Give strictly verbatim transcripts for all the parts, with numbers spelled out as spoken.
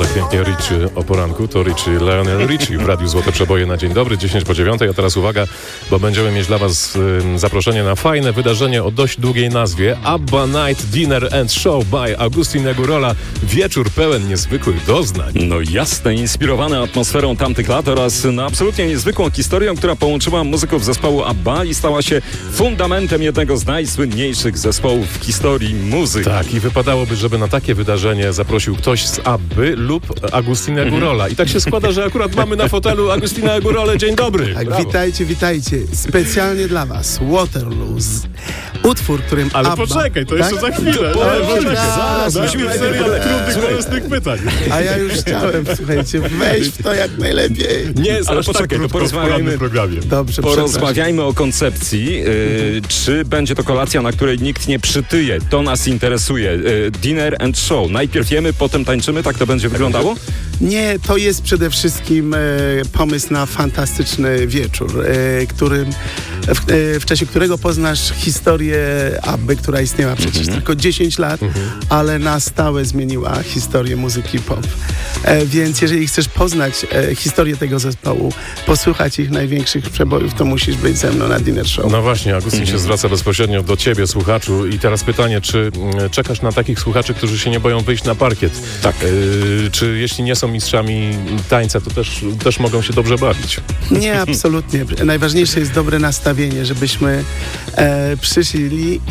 tak pięknie Richie o poranku, to Richie, Lionel Richie w Radiu Złote Przeboje na dzień dobry, dziesięć po dziewiątej, a teraz uwaga, bo będziemy mieć dla was y, zaproszenie na fajne wydarzenie o dość długiej nazwie ABBA Night Dinner and Show by Agustin Segurola. Wieczór pełen niezwykłych doznań. No jasne, inspirowany atmosferą tamtych lat oraz no, absolutnie niezwykłą historią, która połączyła muzyków zespołu ABBA i stała się fundamentem jednego z najsłynniejszych zespołów w historii muzyki. Tak, i wypadałoby, żeby na takie wydarzenie zaprosił ktoś z ABBY lub Agustina Segurola. I tak się składa, że akurat mamy na fotelu Agustina Segurolę. Dzień dobry. Tak, witajcie, witajcie. Specjalnie dla was Waterloo. Z... Utwór, którym Ale ABBA... poczekaj, to jeszcze tak? za chwilę. To, Ale to, poczekaj, zaraz, zaraz. Musimy serię trudnych, bolesnych pytań. A ja już chciałem, słuchajcie, wejść w to jak najlepiej. Nie, ale poczekaj, to porozmawiajmy, Dobrze, porozmawiajmy o koncepcji. Yy, czy będzie to kolacja, na której nikt nie przytyje? To nas interesuje. Yy, dinner and show. Najpierw jemy, potem tańczymy? Tak to będzie wyglądało? Nie, to jest przede wszystkim e, pomysł na fantastyczny wieczór, e, którym, w, e, w czasie którego poznasz historię ABBY, która istniała przecież mm-hmm. tylko dziesięć lat, mm-hmm. ale na stałe zmieniła historię muzyki pop. E, więc jeżeli chcesz poznać e, historię tego zespołu, posłuchać ich największych przebojów, to musisz być ze mną na Dinner Show. No właśnie, Agustin mm-hmm. się zwraca bezpośrednio do ciebie, słuchaczu. I teraz pytanie, czy mm, czekasz na takich słuchaczy, którzy się nie boją wyjść na parkiet? Tak. E, czy jeśli nie są mistrzami tańca, to też, też mogą się dobrze bawić? Nie, absolutnie. Najważniejsze jest dobre nastawienie, żebyśmy e, przyszli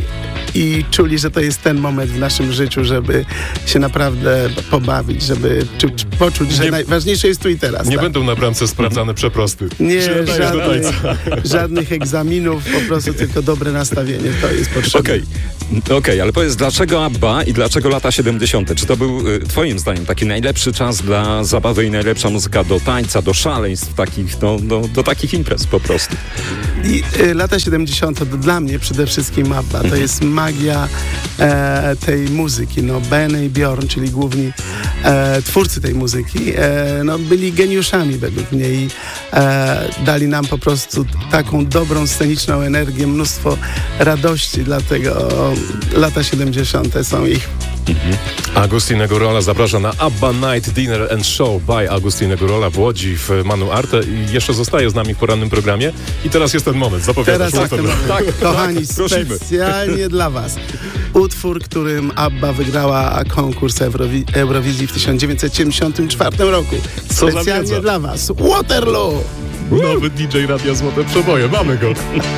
i czuli, że to jest ten moment w naszym życiu, żeby się naprawdę pobawić, żeby czuć, poczuć, że nie, najważniejsze jest tu i teraz. Nie tak? będą na bramce sprawdzane przeprosty. Nie, żadnych, żadnych egzaminów, po prostu tylko dobre nastawienie, to jest potrzebne. Okej, okay. okay, ale powiedz, dlaczego ABBA i dlaczego lata siedemdziesiąte? Czy to był y, twoim zdaniem taki najlepszy czas dla zabawy i najlepsza muzyka do tańca, do szaleństw, takich, no, do, do takich imprez po prostu? I y, lata siedemdziesiąte to dla mnie przede wszystkim ABBA. To jest magia e, tej muzyki. No, Ben i Bjorn, czyli główni e, twórcy tej muzyki, e, no, byli geniuszami według mnie i e, dali nam po prostu taką dobrą, sceniczną energię, mnóstwo radości, dlatego lata siedemdziesiąte są ich. Mhm. Agustin Segurola zaprasza na ABBA Night Dinner and Show by Agustin Segurola w Łodzi w Manu Arte i jeszcze zostaje z nami w porannym programie. I teraz jest ten moment, zapowiadasz. Teraz tak, tak, kochani, tak, prosimy. Specjalnie dla was utwór, którym ABBA wygrała konkurs Eurowi- Eurowizji w tysiąc dziewięćset siedemdziesiątym czwartym roku. Specjalnie dla was Waterloo! Nowy D J Radia Złote Przeboje, mamy go.